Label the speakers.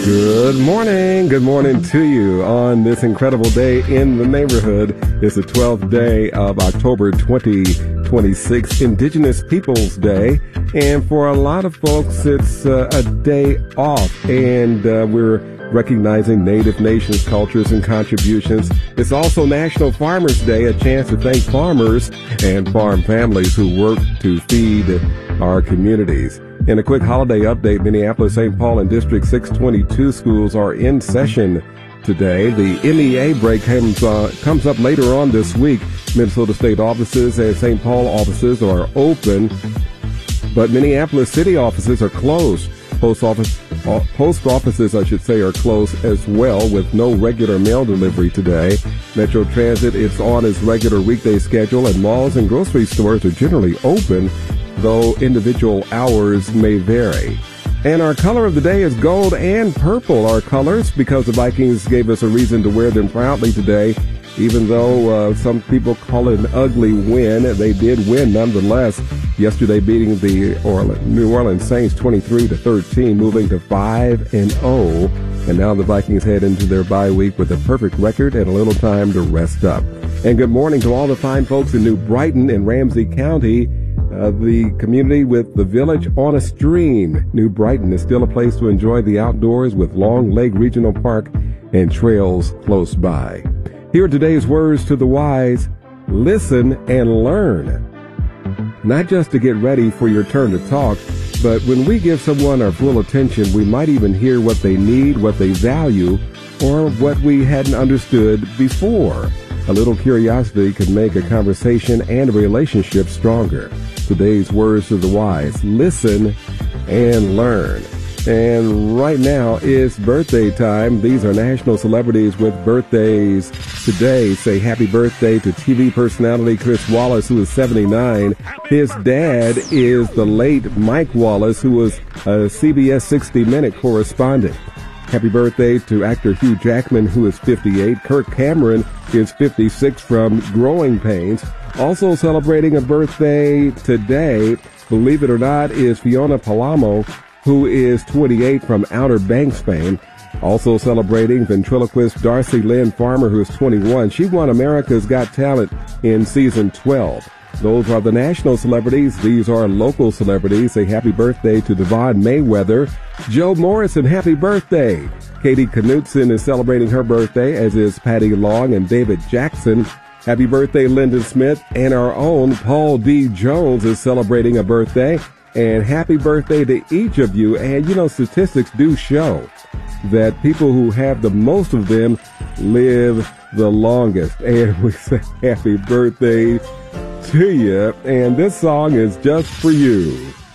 Speaker 1: Good morning. Good morning to you on this incredible day in the neighborhood. It's the 12th day of October 2026, Indigenous Peoples Day. And for a lot of folks, it's a day off. And we're recognizing Native Nations cultures and contributions. It's also National Farmers Day, a chance to thank farmers and farm families who work to feed our communities. In a quick holiday update, Minneapolis, St. Paul, and District 622 schools are in session today. The MEA break comes up later on this week. Minnesota State offices and St. Paul offices are open, but Minneapolis city offices are closed. Post offices, are closed as well, with no regular mail delivery today. Metro Transit is on its regular weekday schedule, and malls and grocery stores are generally open, though individual hours may vary. And our color of the day is gold and purple, our colors, because the Vikings gave us a reason to wear them proudly today. Even though some people call it an ugly win, they did win nonetheless. Yesterday beating the New Orleans Saints 23-13, moving to 5-0. And now the Vikings head into their bye week with a perfect record and a little time to rest up. And good morning to all the fine folks in New Brighton and Ramsey County. The community with the village on a stream. New Brighton is still a place to enjoy the outdoors with Long Lake Regional Park and trails close by. Here are today's words to the wise. Listen and learn. Not just to get ready for your turn to talk, but when we give someone our full attention, we might even hear what they need, what they value, or what we hadn't understood before. A little curiosity can make a conversation and a relationship stronger. Today's words to the wise. Listen and learn. And right now is birthday time. These are national celebrities with birthdays today. Say happy birthday to TV personality Chris Wallace, who is 79. His dad is the late Mike Wallace, who was a CBS 60 Minute correspondent. Happy birthday to actor Hugh Jackman, who is 58. Kirk Cameron is 56 from Growing Pains. Also celebrating a birthday today, believe it or not, is Fiona Palamo, who is 28 from Outer Banks fame. Also celebrating ventriloquist Darcy Lynn Farmer, who is 21. She won America's Got Talent in season 12. Those are the national celebrities. These are local celebrities. Say happy birthday to Devon Mayweather. Joe Morrison, happy birthday. Katie Knutson is celebrating her birthday, as is Patty Long and David Jackson. Happy birthday, Lyndon Smith. And our own Paul D. Jones is celebrating a birthday. And happy birthday to each of you. And, statistics do show that people who have the most of them live the longest. And we say happy birthday to you. And this song is just for you.